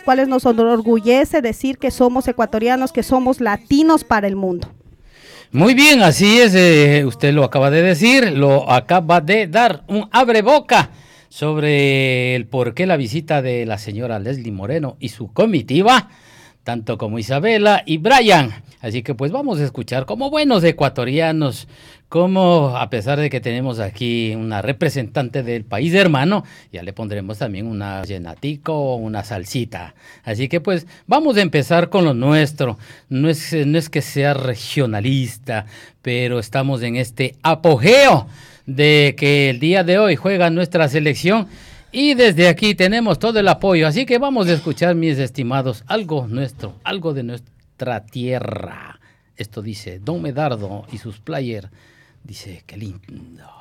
cuales nos enorgullece decir que somos ecuatorianos, que somos latinos para el mundo. Muy bien, así es, usted lo acaba de decir, lo acaba de dar un abreboca sobre el por qué la visita de la señora Leslie Moreno y su comitiva, tanto como Isabela y Brian. Así que pues vamos a escuchar como buenos ecuatorianos, como a pesar de que tenemos aquí una representante del país hermano, ya le pondremos también una llenatico o una salsita. Así que pues vamos a empezar con lo nuestro. No es que sea regionalista, pero estamos en este apogeo de que el día de hoy juega nuestra selección. Y desde aquí tenemos todo el apoyo, así que vamos a escuchar, mis estimados, algo nuestro, algo de nuestra tierra. Esto dice Don Medardo y sus players. Dice, qué lindo.